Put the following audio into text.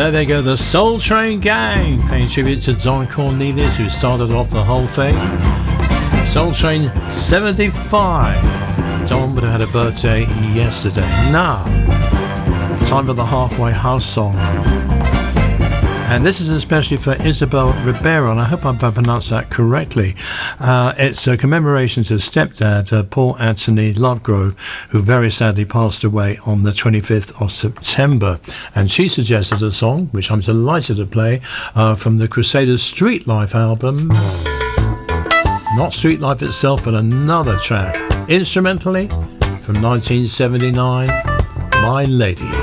There they go, the Soul Train Gang, paying tribute to Don Cornelius, who started off the whole thing. Soul Train 75. Don would have had a birthday yesterday. Now, time for the Halfway House song. And this is especially for Isabel Ribeiro, and I hope I pronounced that correctly. It's a commemoration to stepdad, Paul Anthony Lovegrove, who very sadly passed away on the 25th of September. And she suggested a song, which I'm delighted to play, from the Crusaders' Street Life album. Not Street Life itself, but another track. Instrumentally, from 1979, My Lady.